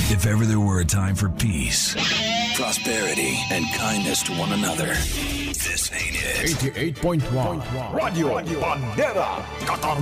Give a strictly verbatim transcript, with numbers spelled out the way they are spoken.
If ever there were a time for peace, prosperity, and kindness to one another, this ain't it. eighty-eight point one Radio Bandera, Qatar